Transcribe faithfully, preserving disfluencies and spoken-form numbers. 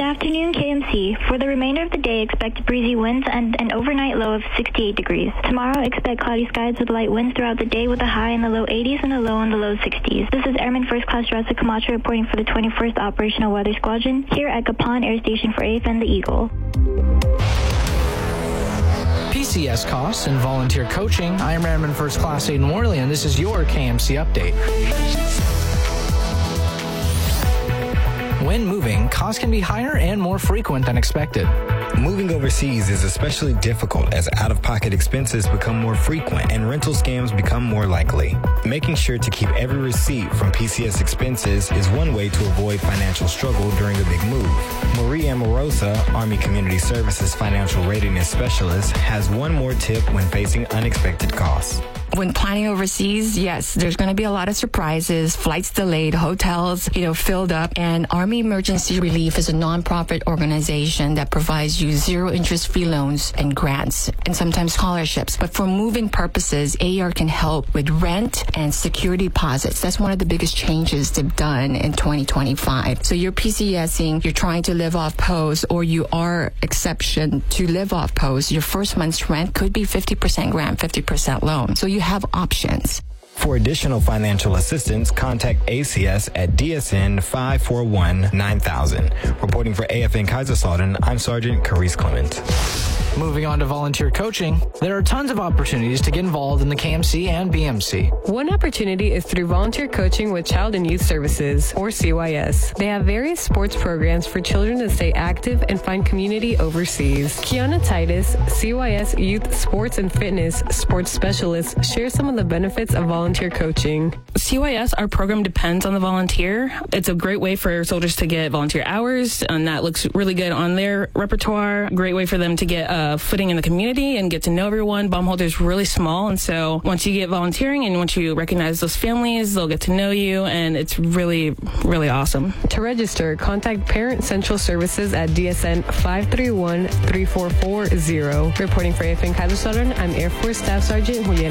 afternoon, K M C. For the remainder of the day, expect breezy winds and an overnight low of sixty-eight degrees. Tomorrow, expect cloudy skies with light winds throughout the day with a high in the low eighties and a low in the low sixties. This is Airman First Class Jurassic Camacho reporting for the twenty-first Operational Weather Squadron here at Capon Air Station for A F N The Eagle. P C S costs and volunteer coaching. I am Airman First Class Aiden Worley, and this is your K M C update. When moving, costs can be higher and more frequent than expected. Moving overseas is especially difficult as out-of-pocket expenses become more frequent and rental scams become more likely. Making sure to keep every receipt from P C S expenses is one way to avoid financial struggle during a big move. Marie Amorosa, Army Community Services Financial Readiness Specialist, has one more tip when facing unexpected costs. When planning overseas, yes, there's going to be a lot of surprises, flights delayed, hotels, you know, filled up. And Army Emergency Relief is a nonprofit organization that provides you zero interest fee loans and grants and sometimes scholarships. But for moving purposes, A E R can help with rent and security deposits. That's one of the biggest changes they've done in twenty twenty-five. So you're PCSing, you're trying to live off post, or you are exception to live off post. Your first month's rent could be fifty percent grant, fifty percent loan. So you have options. For additional financial assistance, contact A C S at D S N five four one nine thousand. Reporting for A F N Kaiserslautern, I'm Sergeant Carice Clement. Moving on to volunteer coaching, there are tons of opportunities to get involved in the K M C and B M C. One opportunity is through volunteer coaching with Child and Youth Services, or C Y S. They have various sports programs for children to stay active and find community overseas. Kiana Titus, C Y S Youth Sports and Fitness Sports Specialist, shares some of the benefits of volunteer coaching. C Y S, our program depends on the volunteer. It's a great way for soldiers to get volunteer hours, and that looks really good on their repertoire. Great way for them to get uh, footing in the community and get to know everyone. Baumholder is really small, and so once you get volunteering and once you recognize those families, they'll get to know you, and it's really, really awesome. To register, contact Parent Central Services at D S N five three one three four four zero. Reporting for A F N Kaiserslautern, I'm Air Force Staff Sergeant Juliana